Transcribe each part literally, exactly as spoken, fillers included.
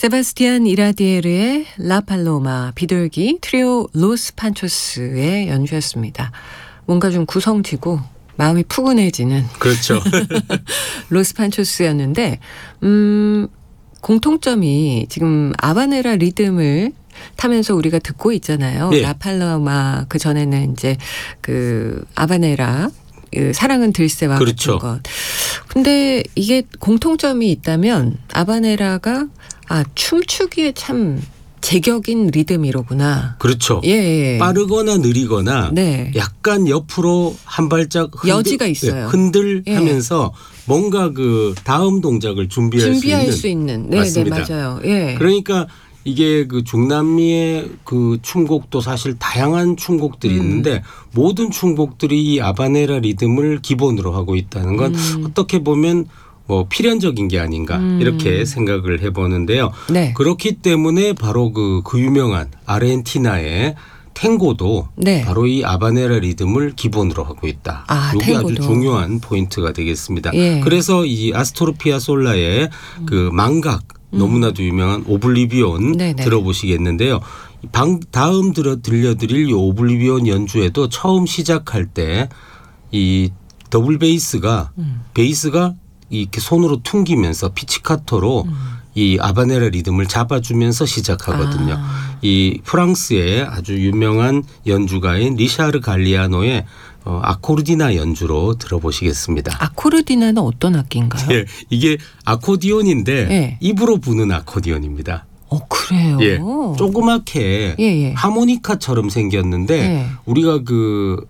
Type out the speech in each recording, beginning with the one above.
세바스티안 이라디에르의 라팔로마 비둘기 트리오 로스 판초스의 연주였습니다. 뭔가 좀 구성지고 마음이 푸근해지는 그렇죠. 로스 판초스였는데 음, 공통점이 지금 아바네라 리듬을 타면서 우리가 듣고 있잖아요. 네. 라팔로마 그 전에는 이제 그 아바네라 그 사랑은 들새와 그렇죠. 같은 것. 근데 이게 공통점이 있다면 아바네라가 아 춤추기에 참 제격인 리듬이로구나. 그렇죠. 예, 예. 빠르거나 느리거나 네. 약간 옆으로 한 발짝 흔들, 여지가 있어요. 흔들하면서 예. 뭔가 그 다음 동작을 준비할, 준비할 수 있는. 수 있는. 네, 맞습니다. 네, 맞아요. 예. 그러니까 이게 그 중남미의 그 춤곡도 사실 다양한 춤곡들이 음. 있는데 모든 춤곡들이 이 아바네라 리듬을 기본으로 하고 있다는 건 음. 어떻게 보면 뭐 필연적인 게 아닌가 음. 이렇게 생각을 해보는데요. 네. 그렇기 때문에 바로 그, 그 유명한 아르헨티나의 탱고도 네. 바로 이 아바네라 리듬을 기본으로 하고 있다. 아, 이게 탱고도. 아주 중요한 포인트가 되겠습니다. 예. 그래서 이 아스토르 피아솔라의 음. 그 망각 너무나도 유명한 오블리비온 네네. 들어보시겠는데요. 방 다음 들어 들려드릴 이 오블리비온 연주에도 처음 시작할 때 이 더블 베이스가 음. 베이스가 이렇게 손으로 퉁기면서 피치카토로 음. 이 아바네라 리듬을 잡아주면서 시작하거든요. 아. 이 프랑스의 아주 유명한 연주가인 리샤르 갈리아노의 어, 아코르디나 연주로 들어보시겠습니다. 아코르디나는 어떤 악기인가요? 예, 이게 아코디온인데 예. 입으로 부는 아코디온입니다. 어, 그래요? 예, 조그맣게 예, 예. 하모니카처럼 생겼는데 예. 우리가 그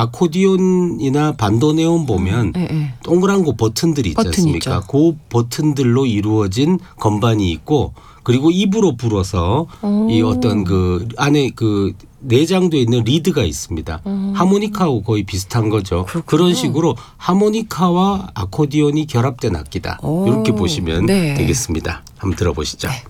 아코디온이나 반도네온 보면 예, 예. 동그란 거 버튼들이 있지 않습니까? 있죠. 그 버튼들로 이루어진 건반이 있고 그리고 입으로 불어서 오. 이 어떤 그 안에 그 내장되어 있는 리드가 있습니다. 음. 하모니카하고 거의 비슷한 거죠. 그렇구나. 그런 식으로 하모니카와 아코디온이 결합된 악기다. 오. 이렇게 보시면 네. 되겠습니다. 한번 들어보시죠. 네.